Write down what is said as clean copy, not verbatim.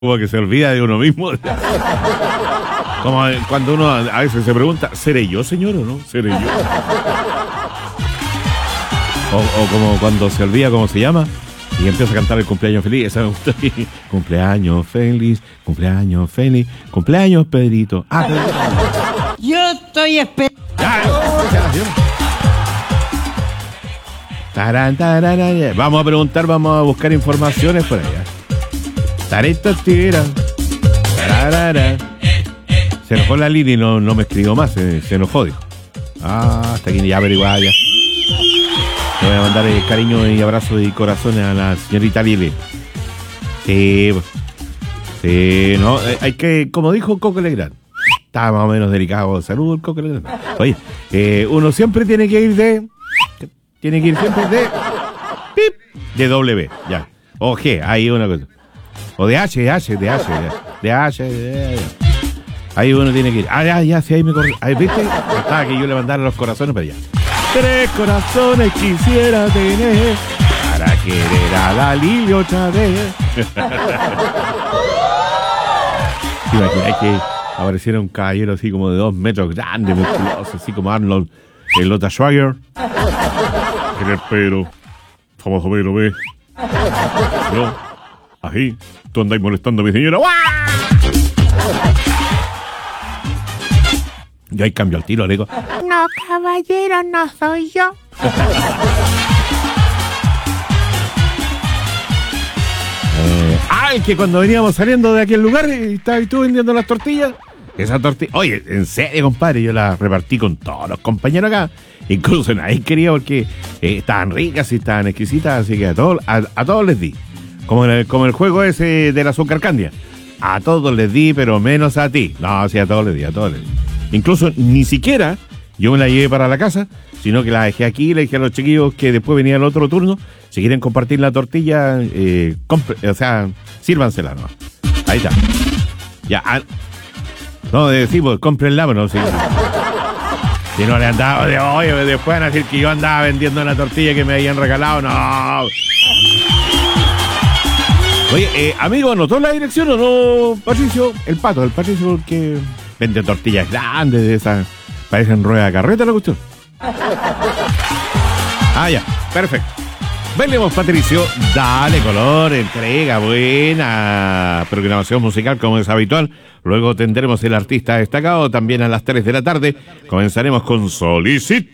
como que se olvida de uno mismo. Como cuando uno a veces se pregunta, ¿seré yo, señor, o no? ¿Seré yo? O como cuando se olvida cómo se llama y empieza a cantar el cumpleaños feliz. Esa me gusta. Cumpleaños feliz, cumpleaños feliz, cumpleaños Pedrito. Ah, Pedrito. Yo estoy esperando. Vamos a preguntar, vamos a buscar informaciones por allá. Tareta tira. Se enojó la Lili, no me escribió más, se enojó, dijo. Hasta aquí ya averiguaba ya. Le voy a mandar cariño y abrazo y corazones a la señorita Lili. Sí, no, hay que, como dijo Coco Legrand, está más o menos delicado de salud el Coco Legrand. Oye, uno siempre tiene que ir siempre de W, ya. O G, ahí una cosa. O de H. Ahí uno tiene que ir. Ya, sí, ahí me corre. Ahí, ¿viste? Estaba que yo le mandara los corazones para allá. 3 corazones quisiera tener para querer a la Lili otra vez. Imagináis que apareciera un caballero así como de 2 metros, grande, musculoso, así como Arnold, el Lothar Schwager. En el pelo, famoso pelo, ¿ves? No, ahí, tú andáis molestando a mi señora. ¡Guau! Yo ahí cambio el tiro, le digo, No, caballero, no soy yo. el que cuando veníamos saliendo de aquel lugar estabas tú vendiendo las tortillas. Esa tortilla, oye, en serio, compadre, yo la repartí con todos los compañeros acá. Incluso nadie quería porque estaban ricas y estaban exquisitas, así que a todos les di. Como el juego ese del azúcar candia. A todos les di, pero menos a ti. No, sí, a todos les di. Incluso ni siquiera yo me la llevé para la casa, sino que la dejé aquí y le dije a los chiquillos que después venía el otro turno. Si quieren compartir la tortilla, sírvansela, ¿no? Ahí está. Ya. No, sí, pues cómprenla, pero no, sí. Si no le han dado de hoy, después van a decir que yo andaba vendiendo la tortilla que me habían regalado, no. Oye, amigo, ¿anotó la dirección o no, Patricio? El Patricio que vende tortillas grandes de esas, parecen rueda de carreta la cuestión. Ya, perfecto. Bailemos, Patricio, dale color, entrega, buena programación musical como es habitual. Luego tendremos el artista destacado, también a las 3 de la tarde. Comenzaremos con Solicito.